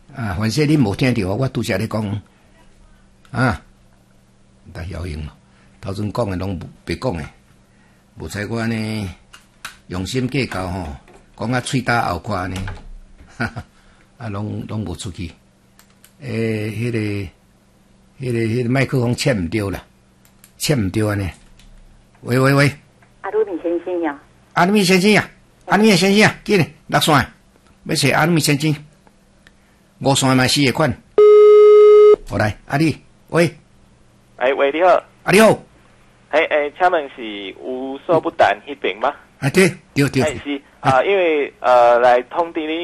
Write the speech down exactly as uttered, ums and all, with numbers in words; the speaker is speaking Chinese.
啊，反正你无听到，我拄则咧讲啊，大效应咯。头先讲诶拢别讲诶，无采我呢用心计较吼，讲啊喙打后看呢，哈哈，啊拢拢无出去。诶，迄、那个、迄、那个、迄、那个麦克风切唔对啦，切唔对安尼。喂喂喂， 阿鲁米先生呀， 阿鲁米先生呀，阿鲁米先生呀，紧嘞，落线，要找阿鲁米先生，五线嘛四个款。好来，阿丽，喂， 哎喂，你好， 啊你好， 哎哎，请问是无所不谈迄边吗？ 啊对对对， 哎是啊，因为呃来通知你。